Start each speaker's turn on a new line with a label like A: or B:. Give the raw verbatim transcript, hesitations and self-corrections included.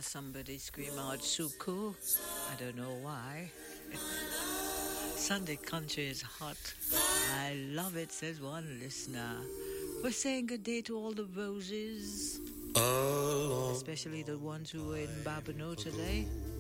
A: somebody scream out Suku. I don't know why. Sunday country is hot. I love it, says one listener. We're saying good day to all the roses, especially the ones who were in Babano today.